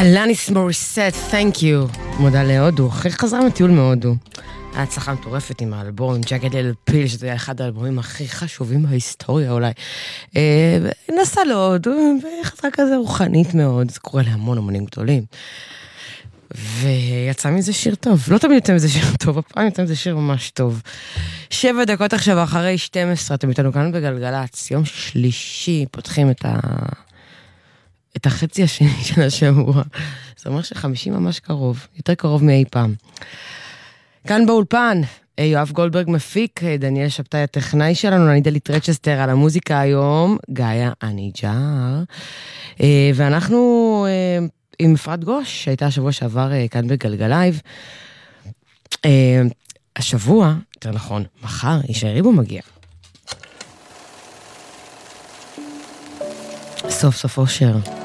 אלניס מוריסט, thank you. מודה להודו, אחרי חזרה מטיול מהודו. היה הצלחה מטורפת עם האלבום, עם ג'אגד ליל פיל, שזה היה אחד האלבומים הכי חשובים בהיסטוריה אולי. נסע להודו, וחזרה כזה רוחנית מאוד, זה קורה להמון אמנים גדולים. ויצא מזה שיר טוב. לא תמיד יצא מזה שיר טוב, הפעם יצא מזה שיר ממש טוב. 7 דקות עכשיו, אחרי 12, אתם איתנו כאן בגלגלץ, יום שלישי, פותחים את החצי השני של השבוע. זה אומר ש50 ממש קרוב, יותר קרוב מאי פעם. כאן באולפן, יואב גולדברג מפיק, דניאל שבתאי הטכנאי שלנו, אני דלית רצ'סטר על המוזיקה היום, גאיה אניג'ר, ואנחנו עם אפרת גוש, שהייתה השבוע שעבר כאן בגלגלייב. השבוע, יותר נכון, מחר, ישערי בו מגיע. סוף סוף אושר.